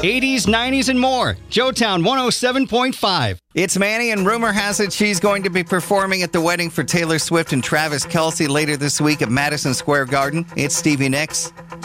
80s, 90s, and more. Joetown 107.5. It's Manny, and rumor has it she's going to be performing at the wedding for Taylor Swift and Travis Kelce later this week at Madison Square Garden. It's Stevie Nicks.